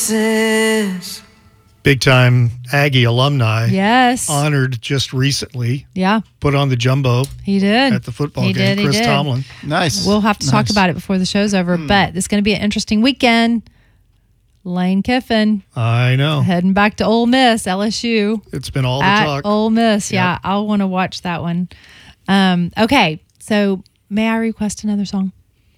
Big time Aggie alumni. Yes. Honored just recently. Yeah. Put on the jumbo. He did. At the football game. Chris Tomlin. Nice. We'll have to talk about it before the show's over, but it's going to be an interesting weekend. Lane Kiffin. I know. Heading back to Ole Miss, LSU. It's been all the at talk. Ole Miss. Yeah. I'll want to watch that one. Okay. So may I request another song?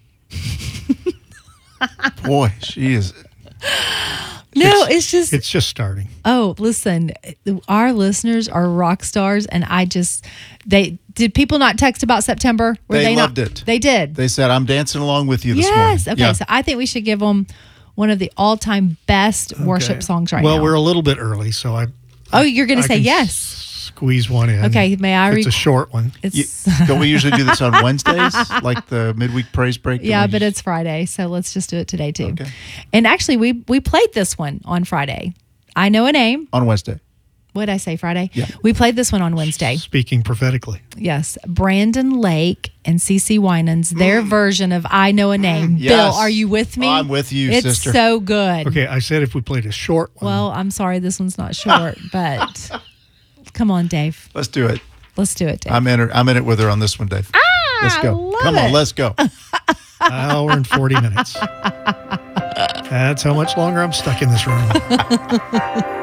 Boy, she is... It's just starting. Oh, listen, our listeners are rock stars, and did people not text about September? They loved it. They did. They said, "I'm dancing along with you this morning." Yes. Okay. So I think we should give them one of the all-time best worship songs now. Well, we're a little bit early, so you're going to say yes. Squeeze one in. Okay, may I? It's a short one. Don't we usually do this on Wednesdays, like the midweek praise break? Yeah, but it's Friday, so let's just do it today too. Okay. And actually, we played this one on Friday. I Know a Name. On Wednesday. What did I say, Friday? Yeah. We played this one on Wednesday. Speaking prophetically. Yes. Brandon Lake and CeCe Winans, their version of I Know a Name. Yes. Bill, are you with me? I'm with you, it's sister. It's so good. Okay, I said if we played a short one. Well, I'm sorry this one's not short, but come on, Dave. Let's do it. Let's do it, Dave. I'm in it with her on this one, Dave. Let's go. Come on, let's go. Hour and 40 minutes. That's how much longer I'm stuck in this room.